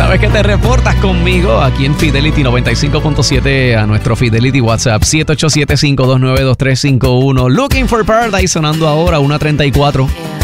Sabes que te reportas conmigo aquí en Fidelity 95.7 a nuestro Fidelity WhatsApp 787-529-2351. Looking for Paradise sonando ahora 1:34.